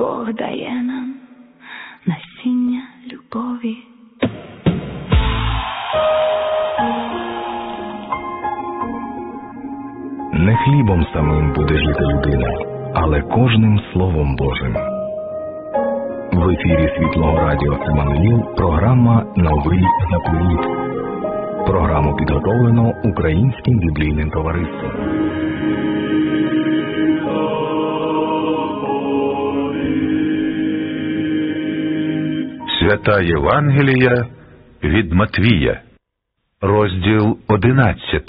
Бог дає нам насіння любові. Не хлібом самим буде жити людина, але кожним Словом Божим. В ефірі Світлого Радіо Еммануїл програма «Новий заповіт». Програму підготовлено Українським біблійним товариством. Свята Євангелія від Матвія, розділ 11.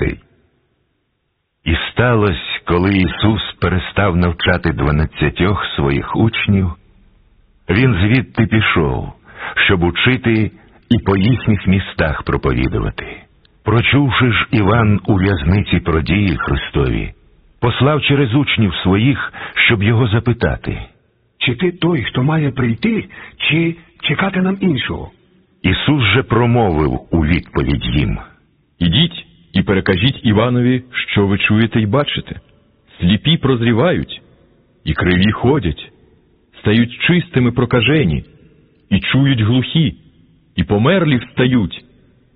І сталося, коли Ісус перестав навчати 12 своїх учнів, Він звідти пішов, щоб учити і по їхніх містах проповідувати. Прочувши ж Іван у в'язниці про дії Христові, послав через учнів своїх, щоб його запитати: «Чи ти той, хто має прийти, чи чекати нам іншого?» Ісус же промовив у відповідь їм: «Ідіть і перекажіть Іванові, що ви чуєте й бачите. Сліпі прозрівають, і криві ходять, стають чистими прокажені, і чують глухі, і померлі встають,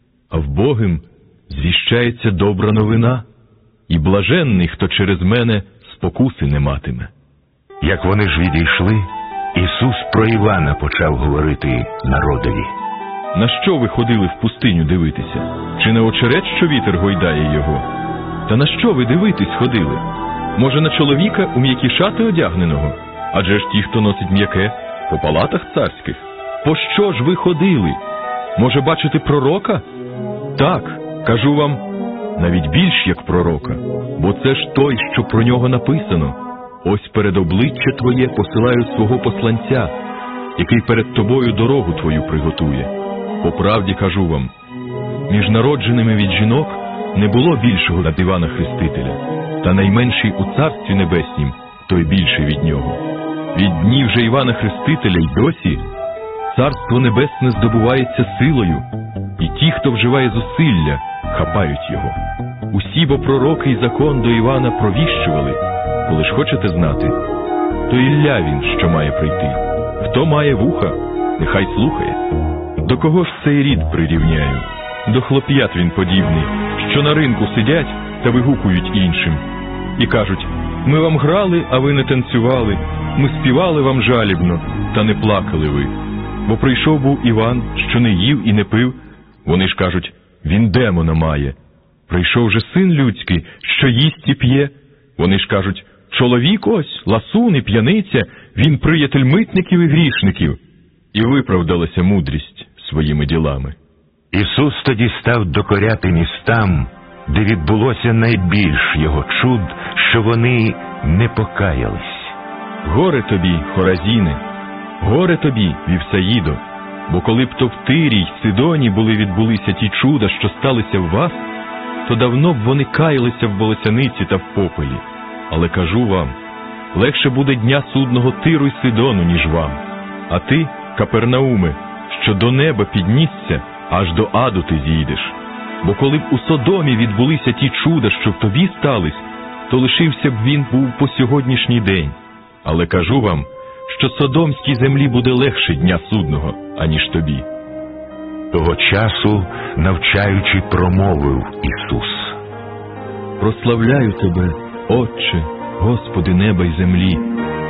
а вбогим звіщається добра новина, і блаженний, хто через мене спокуси не матиме». Як вони ж відійшли, Ісус про Івана почав говорити народові: «На що ви ходили в пустиню дивитися? Чи на очерет, що вітер гойдає його? Та на що ви дивитись ходили? Може, на чоловіка у м'які шати одягненого? Адже ж ті, хто носить м'яке, по палатах царських. По що ж ви ходили? Може, бачити пророка? Так, кажу вам, навіть більш як пророка, бо це ж той, що про нього написано: ось перед обличчя твоє посилаю свого посланця, який перед тобою дорогу твою приготує. По правді кажу вам, між народженими від жінок не було більшого над Івана Хрестителя, та найменший у Царстві Небеснім, той більший від нього. Від днів же Івана Хрестителя й досі Царство Небесне здобувається силою, і ті, хто вживає зусилля, хапають його. Усі бо пророки й закон до Івана провіщували. Коли ж хочете знати, то Ілля він, що має прийти. Хто має вуха, нехай слухає. До кого ж цей рід прирівняю? До хлоп'ят він подібний, що на ринку сидять та вигукують іншим. І кажуть: ми вам грали, а ви не танцювали, ми співали вам жалібно, та не плакали ви. Бо прийшов був Іван, що не їв і не пив, вони ж кажуть: він демона має. Прийшов же Син людський, що їсть і п'є, вони ж кажуть: чоловік ось, ласун і п'яниця, він приятель митників і грішників. І виправдалася мудрість своїми ділами. Ісус тоді став докоряти містам, де відбулося найбільш його чуд, що вони не покаялись. Горе тобі, Хоразіне! Горе тобі, Вівсаїдо! Бо коли б то в Тирі й Сидоні відбулися ті чуда, що сталися в вас, то давно б вони каялися в волосяниці та в попелі. Але кажу вам, легше буде дня судного Тиру й Сидону, ніж вам. А ти, Капернауме, що до неба піднісся, аж до аду ти зійдеш. Бо коли б у Содомі відбулися ті чуда, що в тобі стались, то лишився б він був по сьогоднішній день. Але кажу вам, що Содомській землі буде легше дня судного, аніж тобі». Того часу, навчаючи, промовив Ісус: «Прославляю тебе, Отче, Господи неба й землі,